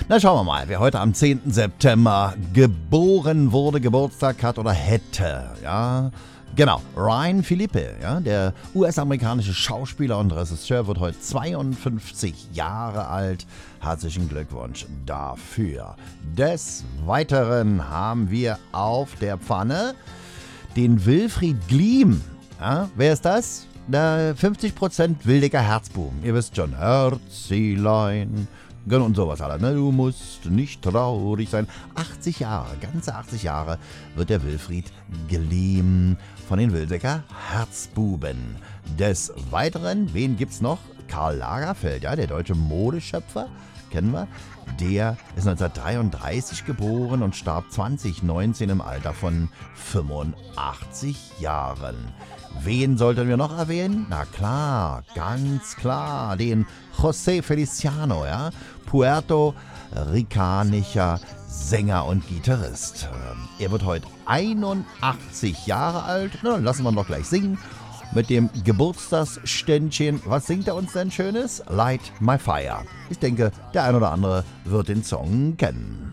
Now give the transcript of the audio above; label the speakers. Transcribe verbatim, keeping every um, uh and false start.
Speaker 1: Na, schauen wir mal, wer heute am zehnten September geboren wurde, Geburtstag hat oder hätte, ja. Genau, Ryan Phillippe, ja, der U S-amerikanische Schauspieler und Regisseur, wird heute zweiundfünfzig Jahre alt. Herzlichen Glückwunsch dafür. Des Weiteren haben wir auf der Pfanne den Wilfried Gliem. Ja, wer ist das? Der fünfzig Prozent Wildecker Herzbuben. Ihr wisst schon, Herzilein. Und sowas alle, ne? Du musst nicht traurig sein. achtzig Jahre, ganze achtzig Jahre wird der Wilfried Gliem von den Wildecker Herzbuben. Des Weiteren, wen gibt's noch? Karl Lagerfeld, ja, der deutsche Modeschöpfer, kennen wir. Der ist neunzehnhundertdreiunddreißig geboren und starb zwanzig neunzehn im Alter von fünfundachtzig Jahren. Wen sollten wir noch erwähnen? Na klar, ganz klar, den José Feliciano, ja, puerto-ricanischer Sänger und Gitarrist. Er wird heute einundachtzig Jahre alt. Na, dann lassen wir ihn doch gleich singen mit dem Geburtstagsständchen. Was singt er uns denn Schönes? Light My Fire. Ich denke, der ein oder andere wird den Song kennen.